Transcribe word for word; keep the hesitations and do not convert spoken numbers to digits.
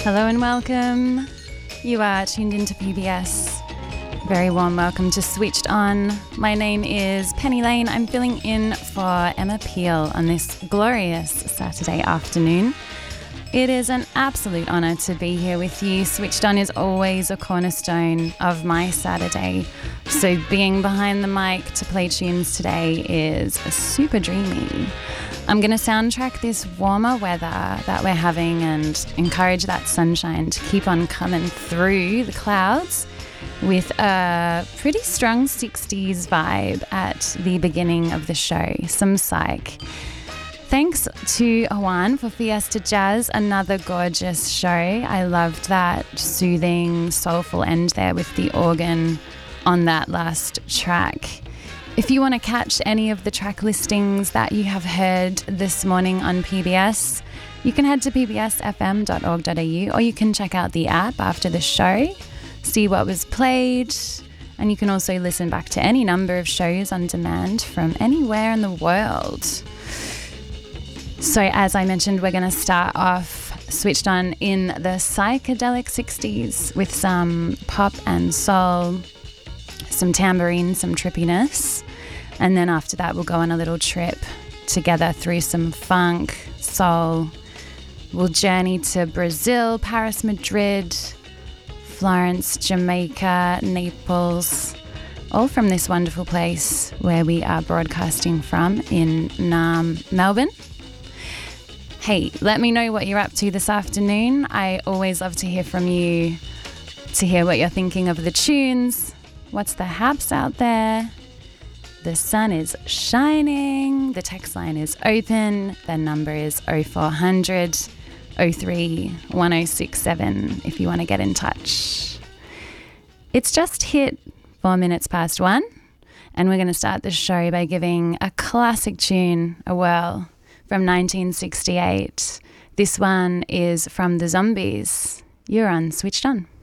Hello and welcome. You are tuned into P B S. Very warm welcome to Switched On. My name is Penny Lane. I'm filling in for Emma Peel on this glorious Saturday afternoon. It is an absolute honour to be here with you. Switched On is always a cornerstone of my Saturday. So being behind the mic to play tunes today is super dreamy. I'm going to soundtrack this warmer weather that we're having and encourage that sunshine to keep on coming through the clouds with a pretty strong sixties vibe at the beginning of the show, some psych. Thanks to Juan for Fiesta Jazz, another gorgeous show. I loved that soothing, soulful end there with the organ on that last track. If you want to catch any of the track listings that you have heard this morning on P B S, you can head to p b s f m dot org dot a u or you can check out the app after the show, see what was played, and you can also listen back to any number of shows on demand from anywhere in the world. So as I mentioned, we're going to start off Switched On in the psychedelic sixties with some pop and soul, some tambourine, some trippiness. And then after that, we'll go on a little trip together through some funk, soul. We'll journey to Brazil, Paris, Madrid, Florence, Jamaica, Naples, all from this wonderful place where we are broadcasting from in um, Melbourne. Hey, let me know what you're up to this afternoon. I always love to hear from you, to hear what you're thinking of the tunes. What's the haps out there? The sun is shining. The text line is open. The number is oh four hundred, oh three, one oh six seven if you want to get in touch. It's just hit four minutes past one, and we're going to start the show by giving a classic tune a whirl from nineteen sixty-eight. This one is from the Zombies. You're on Switched On.